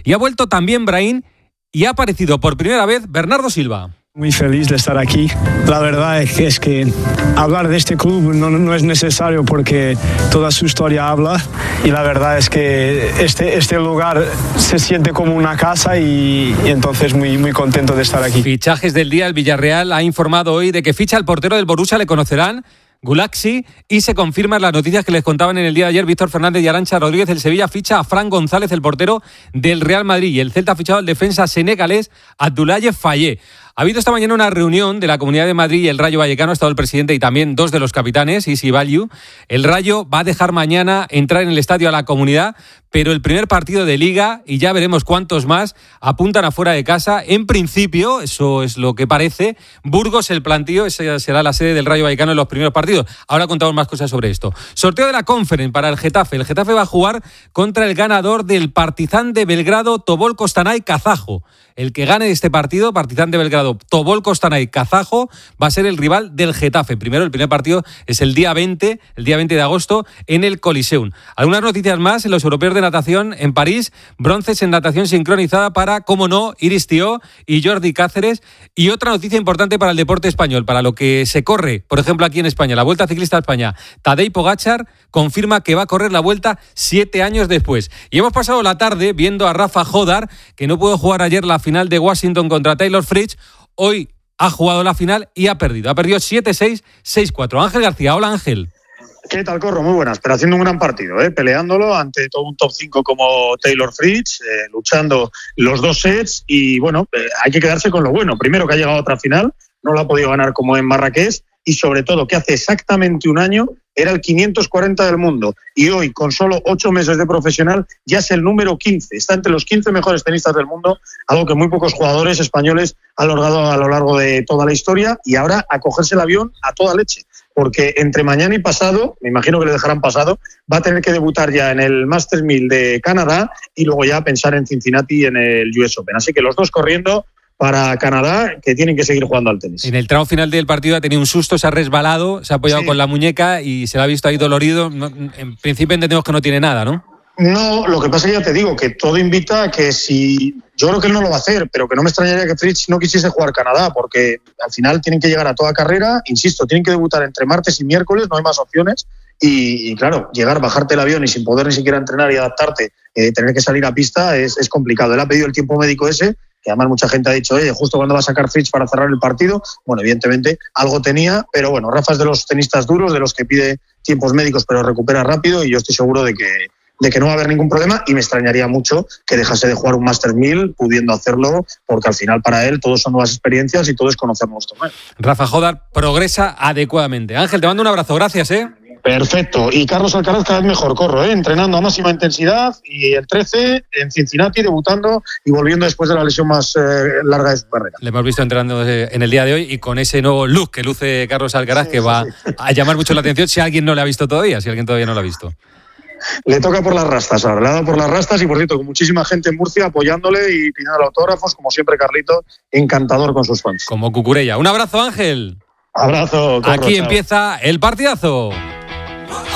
Y ha vuelto también Brahim y ha aparecido por primera vez Bernardo Silva. Muy feliz de estar aquí. La verdad es que hablar de este club no es necesario porque toda su historia habla, y la verdad es que este lugar se siente como una casa y entonces muy contento de estar aquí. Fichajes del día. El Villarreal ha informado hoy de que ficha al portero del Borussia, le conocerán, Gulaxi, y se confirman las noticias que les contaban en el día de ayer Víctor Fernández y Arantxa Rodríguez. El Sevilla ficha a Fran González, el portero del Real Madrid, y el Celta ha fichado al defensa senegalés Abdoulaye Faye. Ha habido esta mañana una reunión de la Comunidad de Madrid y el Rayo Vallecano. Ha estado el presidente y también dos de los capitanes, Isi Vallu. El Rayo va a dejar mañana entrar en el estadio a la Comunidad, pero el primer partido de Liga, y ya veremos cuántos más, apuntan afuera de casa. En principio, eso es lo que parece, Burgos el plantío, esa será la sede del Rayo Vallecano en los primeros partidos. Ahora contamos más cosas sobre esto. Sorteo de la Conference para el Getafe. El Getafe va a jugar contra el ganador del Partizan de Belgrado, Tobol Kostanay Kazajo. El que gane este partido, Partizan de Belgrado, Tobol Kostanay Kazajo, va a ser el rival del Getafe. Primero, el primer partido es el día 20 de agosto en el Coliseum. Algunas noticias más en los europeos de natación en París. Bronces en natación sincronizada para, cómo no, Iris Tió y Jordi Cáceres. Y otra noticia importante para el deporte español, para lo que se corre, por ejemplo, aquí en España, la Vuelta Ciclista a España. Tadej Pogačar confirma que va a correr la Vuelta 7 años después. Y hemos pasado la tarde viendo a Rafa Jodar, que no pudo jugar ayer la final de Washington contra Taylor Fritz. Hoy ha jugado la final y ha perdido. Ha perdido 7-6, 6-4. Ángel García, hola Ángel. ¿Qué tal, Corro? Muy buenas, pero haciendo un gran partido, peleándolo ante todo un top 5 como Taylor Fritz, luchando los dos sets y bueno, hay que quedarse con lo bueno. Primero que ha llegado a otra final, no la ha podido ganar como en Marrakech, y sobre todo que hace exactamente un año era el 540 del mundo y hoy, con solo 8 meses de profesional, ya es el número 15. Está entre los 15 mejores tenistas del mundo, algo que muy pocos jugadores españoles han logrado a lo largo de toda la historia, y ahora a cogerse el avión a toda leche, porque entre mañana y pasado, me imagino que le dejarán pasado, va a tener que debutar ya en el Masters 1000 de Canadá y luego ya pensar en Cincinnati en el US Open. Así que los dos corriendo para Canadá, que tienen que seguir jugando al tenis. En el tramo final del partido ha tenido un susto, se ha resbalado, se ha apoyado con la muñeca y se lo ha visto ahí dolorido. En principio entendemos que no tiene nada, ¿no? No, lo que pasa es que ya te digo, que todo invita a que si... Yo creo que él no lo va a hacer, pero que no me extrañaría que Fritz no quisiese jugar Canadá, porque al final tienen que llegar a toda carrera, insisto, tienen que debutar entre martes y miércoles, no hay más opciones, y claro, llegar, bajarte el avión y sin poder ni siquiera entrenar y adaptarte, tener que salir a pista es complicado. Él ha pedido el tiempo médico ese, que además mucha gente ha dicho, justo cuando va a sacar Fritz para cerrar el partido. Bueno, evidentemente algo tenía, pero bueno, Rafa es de los tenistas duros, de los que pide tiempos médicos pero recupera rápido, y yo estoy seguro de que no va a haber ningún problema, y me extrañaría mucho que dejase de jugar un Masters 1000 pudiendo hacerlo, porque al final para él todo son nuevas experiencias y todo es conocer nuevos torneos. Rafa Jodar progresa adecuadamente. Ángel, te mando un abrazo, gracias. Perfecto, y Carlos Alcaraz cada vez mejor, Corro, entrenando a máxima intensidad, y el 13 en Cincinnati debutando y volviendo después de la lesión más larga de su carrera. Le hemos visto entrenando en el día de hoy y con ese nuevo look que luce Carlos Alcaraz, que va a llamar mucho la atención si alguien no le ha visto todavía, si alguien todavía no lo ha visto. Le toca por las rastas ahora, le ha dado por las rastas, y por cierto, con muchísima gente en Murcia apoyándole y pidiendo autógrafos, como siempre Carlito, encantador con sus fans. Como Cucurella. Un abrazo, Ángel. Abrazo, Corro, Aquí chao. empieza el partidazo.